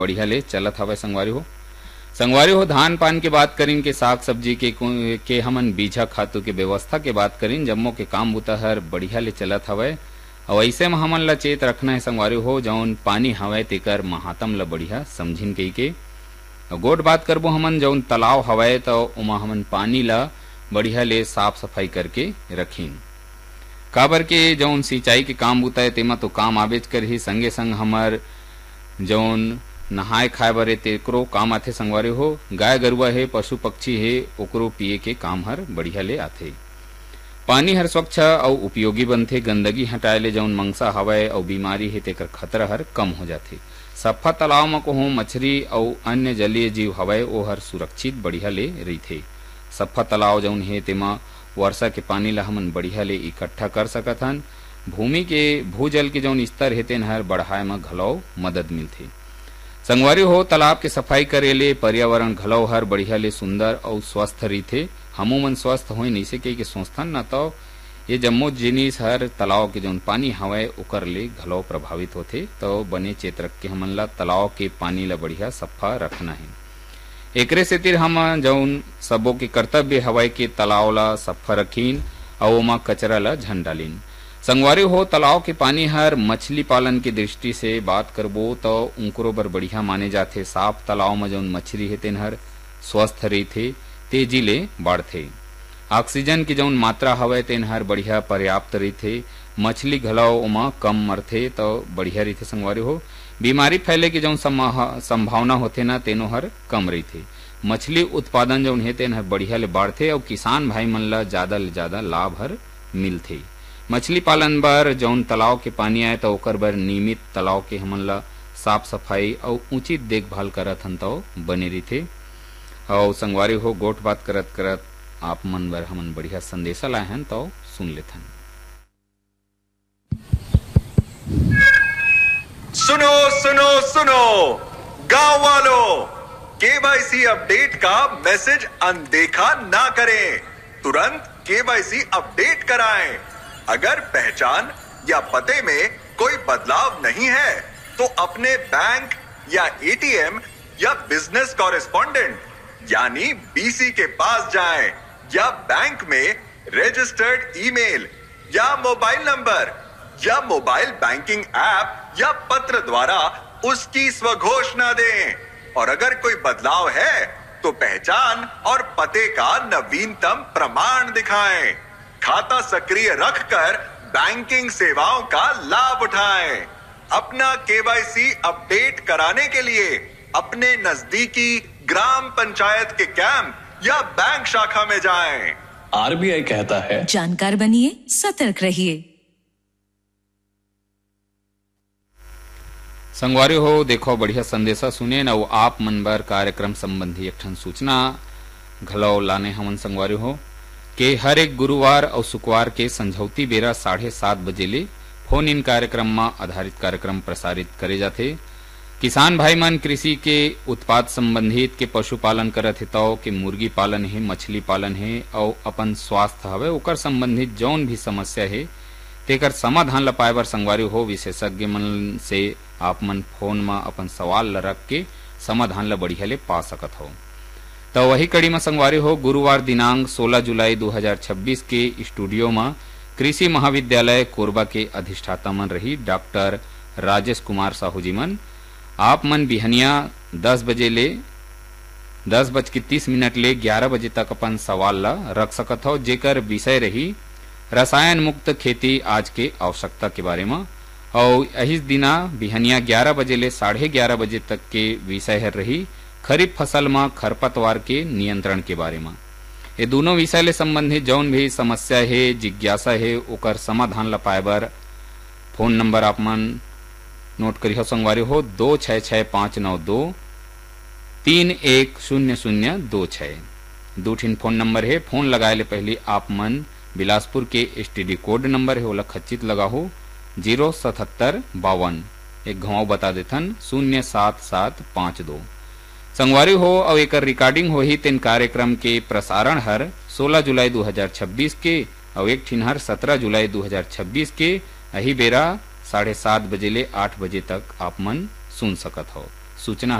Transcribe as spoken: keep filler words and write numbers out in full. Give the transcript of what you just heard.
बढ़िया ले चलत हवे संगवारी हो। संगवारी हो धान पान के बात करीन के साग सब्जी के के हमन बीजा खातू के व्यवस्था के बात करीन जम्मो के काम बुता हर बढ़िया ले चलत हवे। और ऐसे में हमन ला चेत रखना है संगवारी हो जौन पानी हवे तेकर महात्म ला बढ़िया समझिन कई के। गोट बात करबो हमन जौन तालाब हवे तो उमा हमन पानी ला बढ़िया ले साफ सफाई करके रखीन। काबर के जौन सिंचाई के काम बुता है तेमा तो काम आबेज कर ही संगे संग हमर जौन नहाए खाए बरे तेकरो काम आथे संगवारी हो। गाय गरुआ है पशु पक्षी है ओकरो पिए के काम हर बढ़िया ले आथे। पानी हर स्वच्छ और उपयोगी बनथे। गंदगी हटाए ले जौन मंगसा हवय और बीमारी है तेकर खतरा हर कम हो जाथे। सफा तालाब में को मछली और अन्य जलीय जीव हवय ओ हर सुरक्षित बढ़िया ले रहीथे। सफा तालाब जौन है तेमा वर्षा के पानी ला हमन बढ़िया ले इकट्ठा कर सकत हन। भूमि के भूजल के जौन स्तर है तेन हर बढ़ाए में घलौ मदद मिलथे। संगवारी हो तालाब के सफाई करे ले पर्यावरण घलौ हर बढ़िया ले सुंदर और स्वस्थ रहीथे। हमू मन स्वस्थ होई नइसे कई के सोचथन न तो ये जम्मो जिनिस हर तालाब के जौन पानी हवय ओकर ले घलौ प्रभावित होथे। तो बने चेत रख के हमन ला तालाब के पानी ला बढ़िया सफा रखना है। एकरे सेतिर हम जौन सबो के कर्तव्य हवय के तालाब ला सफा रखीन और ओमा कचरा ला झन डालीन। संगवारी हो तालाब के पानी हर मछली पालन की दृष्टि से बात करबो तो उनकरो बर बढ़िया माने जाथे। साफ तालाब में जौन मछली है तेन हर स्वस्थ रहीथे तेजी ले बढ़थे। ऑक्सीजन की जौन मात्रा हवय तेन हर बढ़िया पर्याप्त रहीथे। मछली घलाओ ओमा कम मरथे तो बढ़िया रहीथे संगवारी हो। बीमारी फैले की जौन संभावना होथे ना तेनो हर कम रहीथे। मछली उत्पादन जौन है तेन हर बढ़िया ले बढ़थे और किसान भाई मन ला ज्यादा ले ज्यादा लाभ हर मिलथे। मछली पालन बर जौन तालाब के पानी आए तो ओकर बर नियमित तालाब के हमन ला साफ सफाई और उचित देखभाल करत हन तो बने रहीथे। और संगवारी हो गोट बात करत करत आप मन बर हमन बढ़िया संदेशा लाए हन तो सुन लेथन। सुनो सुनो सुनो गांव वालों, केवाईसी अपडेट का मैसेज अनदेखा ना करें। तुरंत केवाईसी अपडेट कराएं। अगर पहचान या पते में कोई बदलाव नहीं है तो अपने बैंक या एटीएम या बिजनेस कॉरेस्पॉन्डेंट यानी बीसी के पास जाएं या बैंक में रजिस्टर्ड ईमेल या मोबाइल नंबर या मोबाइल बैंकिंग ऐप या पत्र द्वारा उसकी स्वघोषणा दें। और अगर कोई बदलाव है तो पहचान और पते का नवीनतम प्रमाण दिखाएं। खाता सक्रिय रखकर बैंकिंग सेवाओं का लाभ उठाएं। अपना केवाईसी अपडेट कराने के लिए अपने नजदीकी ग्राम पंचायत के कैंप या बैंक शाखा में जाएं। आरबीआई कहता है जानकार बनिए, सतर्क रहिए। संगवारी हो देखो बढ़िया संदेशा सुने न आप मन बर कार्यक्रम संबंधी एक ठन सूचना घलौ लाने हमन संगवारी हो के हर एक गुरुवार और शुक्रवार के संझौती बेरा साढ़े सात बजे ले फोन इन कार्यक्रम में आधारित कार्यक्रम प्रसारित करे जाथे। किसान भाई मन कृषि के उत्पाद संबंधित के पशुपालन करत हे तो के मुर्गी पालन है, मछली पालन है और अपन स्वास्थ्य हवे ओकर संबंधित जौन भी समस्या है तेकर समाधान ला पाए बर संगवारी हो विशेषज्ञ मन से आप मन फोन में अपन सवाल ला रख के समाधान ला बढ़िया ले पा सकत हो। तो वही कड़ी में संगवारी हो गुरुवार दिनांक सोलह जुलाई दो हजार छब्बीस के स्टूडियो में कृषि महाविद्यालय कोरबा के अधिष्ठाता मन रही डॉक्टर राजेश कुमार साहू जी मन आप मन बिहनिया दस बजे ले दस बज के तीस मिनट ले ग्यारह बजे तक अपन सवाल ला रख सकत हो जेकर विषय रही रसायन मुक्त खेती आज के आवश्यकता के बारे में। और यही दिना बिहनिया ग्यारह बजे ले साढ़े ग्यारह बजे तक के विषय है रही खरीफ फसल में खरपतवार के नियंत्रण के बारे में। ये दोनों विषय ले संबंधित जौन भी समस्या है जिज्ञासा है ओकर समाधान ला पाए बर फोन नंबर आप मन नोट करियो संगवारी हो दो छह छह पांच नौ दो तीन एक शून्य शून्य दो छह दो ठीन फोन नंबर है। फोन लगाए ले पहले आप मन बिलासपुर के एसटीडी कोड नंबर है ओला खचित लगा हो जीरो सतहत्तर बावन एक घाव बता देथन शून्य सात सात पांच दो संगवारी हो और एक रिकॉर्डिंग हो ही तेन कार्यक्रम के प्रसारण हर सोलह जुलाई दो हजार छब्बीस के और एक ठीन हर सत्रह जुलाई दो हजार छब्बीस के यही बेरा साढ़े सात बजे ले आठ बजे तक आप मन सुन सकत हो। सूचना